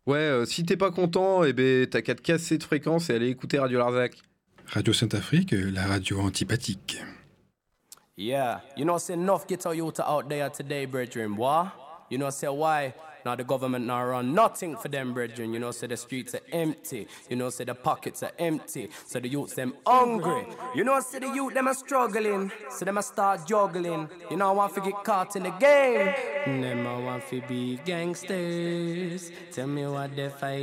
Ouais, si t'es pas content, eh ben, t'as qu'à te casser de fréquence et aller écouter Radio Larzac. Radio Sainte-Afrique, la radio antipathique. Yeah, you know, say enough get our youth out there today, brethren, boy. You know, say why? Now the government now run nothing for them, brethren. You know, say the streets are empty. You know, say the pockets are empty. So the youths them hungry. You know, say the youth them are struggling. So them a start juggling. You know, I want to get caught in the game. Them I want to be gangsters. Tell me what they fight.